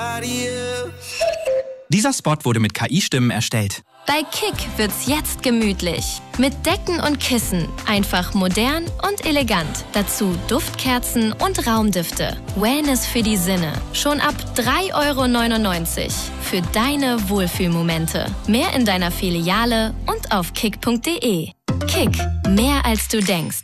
Dieser Spot wurde mit KI-Stimmen erstellt. Bei Kick wird's jetzt gemütlich. Mit Decken und Kissen. Einfach modern und elegant. Dazu Duftkerzen und Raumdüfte. Wellness für die Sinne. Schon ab 3,99 € für deine Wohlfühlmomente. Mehr in deiner Filiale und auf kick.de. Kick. Mehr als du denkst.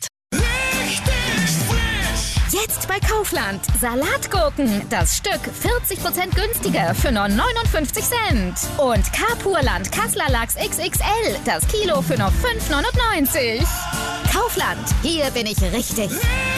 Jetzt bei Kaufland. Salatgurken. Das Stück 40% günstiger für nur 59 Cent. Und Kapurland Kasseler Lachs XXL. Das Kilo für nur 5,99 €. Kaufland. Hier bin ich richtig.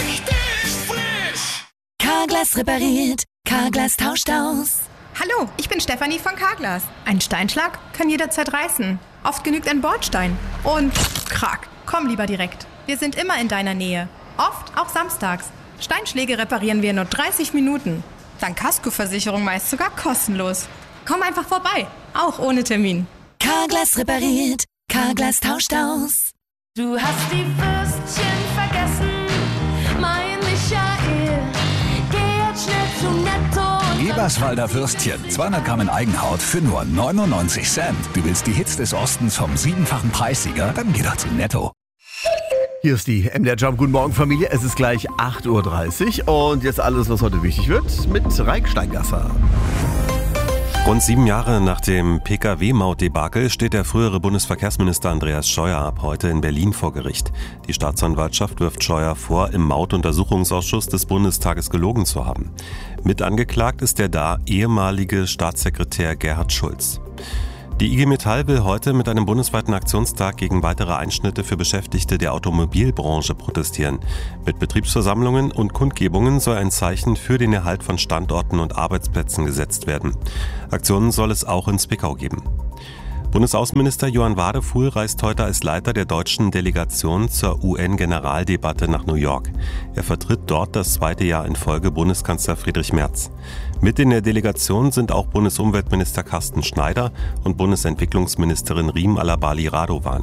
Carglass repariert. Carglass tauscht aus. Hallo, ich bin Stefanie von Carglass. Ein Steinschlag kann jederzeit reißen. Oft genügt ein Bordstein. Und krack, komm lieber direkt. Wir sind immer in deiner Nähe. Oft auch samstags. Steinschläge reparieren wir in nur 30 Minuten. Dank Kaskoversicherung meist sogar kostenlos. Komm einfach vorbei, auch ohne Termin. Carglass repariert. Carglass tauscht aus. Du hast die Würstchen vergessen, mein Michael. Geh jetzt schnell zu Netto. Eberswalder Würstchen, 200 Gramm in Eigenhaut für nur 99 Cent. Du willst die Hits des Ostens vom 7-fachen Preissieger? Dann geh doch zu Netto. Hier ist die MDR Jump. Guten Morgen, Familie. Es ist gleich 8:30 Uhr und jetzt alles, was heute wichtig wird, mit Raik Steingasser. Rund 7 Jahre nach dem Pkw-Maut-Debakel steht der frühere Bundesverkehrsminister Andreas Scheuer ab heute in Berlin vor Gericht. Die Staatsanwaltschaft wirft Scheuer vor, im Maut-Untersuchungsausschuss des Bundestages gelogen zu haben. Mit angeklagt ist der da ehemalige Staatssekretär Gerhard Schulz. Die IG Metall will heute mit einem bundesweiten Aktionstag gegen weitere Einschnitte für Beschäftigte der Automobilbranche protestieren. Mit Betriebsversammlungen und Kundgebungen soll ein Zeichen für den Erhalt von Standorten und Arbeitsplätzen gesetzt werden. Aktionen soll es auch in Zwickau geben. Bundesaußenminister Johann Wadefuhl reist heute als Leiter der deutschen Delegation zur UN-Generaldebatte nach New York. Er vertritt dort das 2. Jahr in Folge Bundeskanzler Friedrich Merz. Mit in der Delegation sind auch Bundesumweltminister Carsten Schneider und Bundesentwicklungsministerin Riem Alabali Radovan.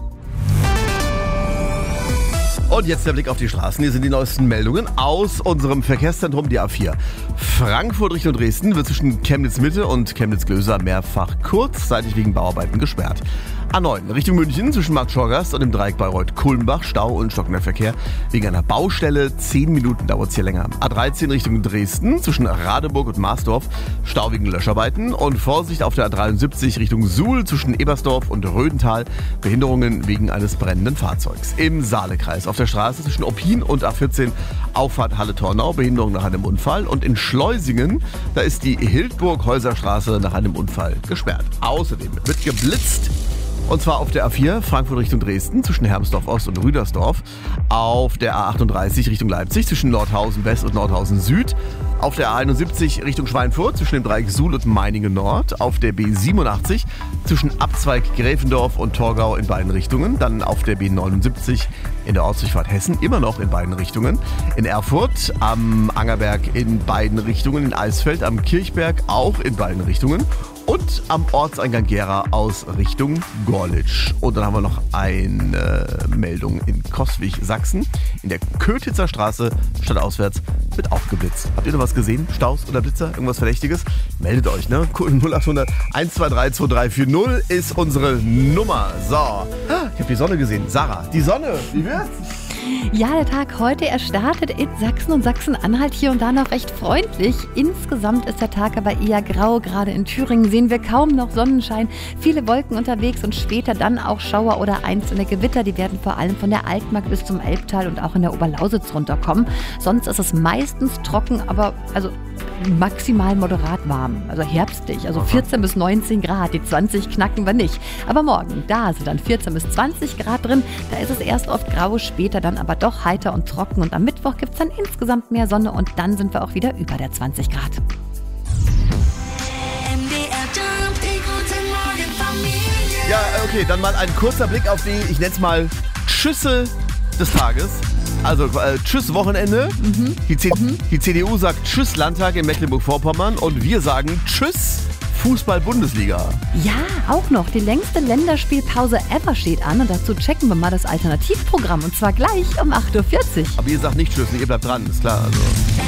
Und jetzt der Blick auf die Straßen. Hier sind die neuesten Meldungen aus unserem Verkehrszentrum, die A4. Frankfurt Richtung Dresden wird zwischen Chemnitz-Mitte und Chemnitz-Glöser mehrfach kurzzeitig wegen Bauarbeiten gesperrt. A9 Richtung München zwischen Markt-Schorgast und dem Dreieck Bayreuth-Kulmbach Stau und stockender Verkehr wegen einer Baustelle. 10 Minuten dauert es hier länger. A13 Richtung Dresden zwischen Radeburg und Marsdorf Stau wegen Löscharbeiten und Vorsicht auf der A73 Richtung Suhl zwischen Ebersdorf und Rödental. Behinderungen wegen eines brennenden Fahrzeugs. Im Saalekreis auf der Straße zwischen Oppin und A14 Auffahrt Halle-Tornau Behinderung nach einem Unfall und in Schleusingen, da ist die Hildburg-Häuserstraße nach einem Unfall gesperrt. Außerdem wird geblitzt. Und zwar auf der A4 Frankfurt Richtung Dresden zwischen Hermsdorf Ost und Rüdersdorf. Auf der A38 Richtung Leipzig zwischen Nordhausen West und Nordhausen Süd. Auf der A71 Richtung Schweinfurt zwischen dem Dreieck Suhl und Meiningen Nord. Auf der B87 zwischen Abzweig Gräfendorf und Torgau in beiden Richtungen. Dann auf der B79 in der Ortsdurchfahrt Hessen immer noch in beiden Richtungen. In Erfurt am Angerberg in beiden Richtungen. In Eisfeld am Kirchberg auch in beiden Richtungen. Und am Ortseingang Gera aus Richtung Gorlitz. Und dann haben wir noch eine Meldung in Coswig, Sachsen. In der Kötitzer Straße, stadtauswärts, wird auch geblitzt. Habt ihr noch was gesehen? Staus oder Blitzer? Irgendwas Verdächtiges? Meldet euch, ne? 0800 123 2340 ist unsere Nummer. So, ich habe die Sonne gesehen. Sarah, die Sonne, wie wird's? Ja, der Tag heute, er startet in Sachsen und Sachsen-Anhalt hier und da noch recht freundlich. Insgesamt ist der Tag aber eher grau. Gerade in Thüringen sehen wir kaum noch Sonnenschein. Viele Wolken unterwegs und später dann auch Schauer oder einzelne Gewitter. Die werden vor allem von der Altmark bis zum Elbtal und auch in der Oberlausitz runterkommen. Sonst ist es meistens trocken, aber maximal moderat warm. Also herbstlich, also 14 bis 19 Grad. Die 20 knacken wir nicht. Aber morgen, da sind dann 14 bis 20 Grad drin. Da ist es erst oft grau, später dann aber doch heiter und trocken. Und am Mittwoch gibt es dann insgesamt mehr Sonne und dann sind wir auch wieder über der 20 Grad. Ja, okay, dann mal ein kurzer Blick auf die, ich nenne es mal, Schüsse des Tages. Also tschüss Wochenende. Die CDU sagt tschüss Landtag in Mecklenburg-Vorpommern und wir sagen tschüss Fußball-Bundesliga. Ja, auch noch. Die längste Länderspielpause ever steht an und dazu checken wir mal das Alternativprogramm und zwar gleich um 8:40 Uhr. Aber ihr sagt nicht tschüss, ihr bleibt dran, ist klar. Also.